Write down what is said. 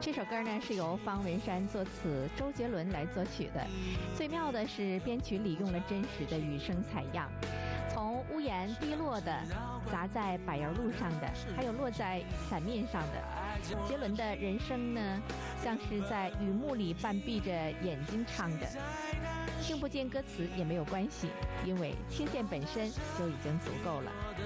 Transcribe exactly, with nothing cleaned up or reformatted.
这首歌呢是由方文山作词，周杰伦来作曲的。最妙的是编曲里用了真实的雨声采样，从屋檐滴落的，砸在柏油路上的，还有落在伞面上的。杰伦的人声呢，像是在雨幕里半闭着眼睛唱的，听不见歌词也没有关系，因为听见本身就已经足够了。